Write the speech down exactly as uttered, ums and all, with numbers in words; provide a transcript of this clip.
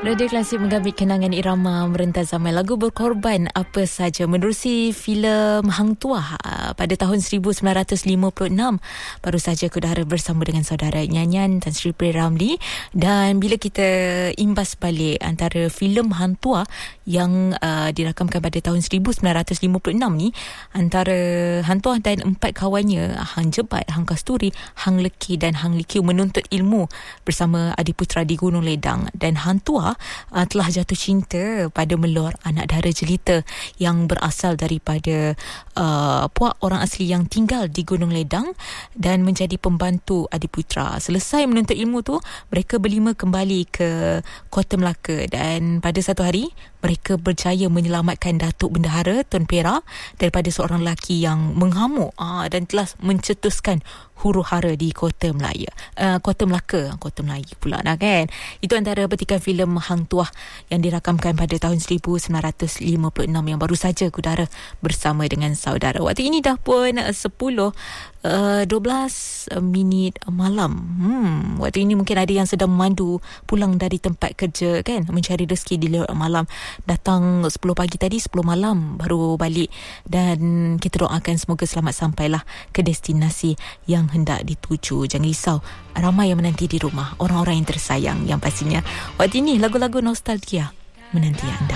Radio Klasik menggabit kenangan irama merentas zaman lagu berkorban apa saja menerusi filem Hang Tuah pada tahun seribu sembilan ratus lima puluh enam. Baru saja kudara bersama dengan saudara nyanyian Tan Sri P. Ramlee. Dan bila kita imbas balik antara filem Hang Tuah yang uh, dirakamkan pada tahun seribu sembilan ratus lima puluh enam ni, antara Hang Tuah dan empat kawannya, Hang Jebat, Hang Kasturi, Hang Leki dan Hang Likiu menuntut ilmu bersama Adiputra di Gunung Ledang. Dan Hang Tuah uh, telah jatuh cinta pada Melor, anak dara jelita yang berasal daripada uh, puak orang asli yang tinggal di Gunung Ledang dan menjadi pembantu Adiputra. Selesai menuntut ilmu tu, mereka berlima kembali ke Kota Melaka dan pada satu hari mereka berjaya menyelamatkan Datuk Bendahara Tun Perak daripada seorang lelaki yang menghamuk aa, dan telah mencetuskan huru-hara di Kota Melaya. Uh, Kota Melaka, Kota Melayu pula dah kan. Itu antara petikan filem Hang Tuah yang dirakamkan pada tahun seribu sembilan ratus lima puluh enam yang baru saja kudara bersama dengan saudara. Waktu ini dah pun sepuluh dua belas minit malam. Hmm, waktu ini mungkin ada yang sedang memandu pulang dari tempat kerja kan, mencari rezeki di luar malam. Datang sepuluh pagi tadi, sepuluh malam baru balik, dan kita doakan semoga selamat sampailah ke destinasi yang hendak dituju. Jangan risau, ramai yang menanti di rumah, orang-orang yang tersayang yang pastinya. Waktu ini lagu-lagu nostalgia menanti anda.